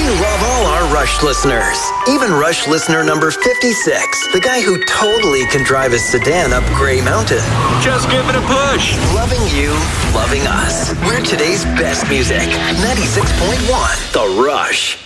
We love all our Rush listeners. Even Rush listener number 56, the guy who totally can drive his sedan up Grey Mountain. Just give it a push. Loving you, loving us. We're today's best music. 96.1 The Rush.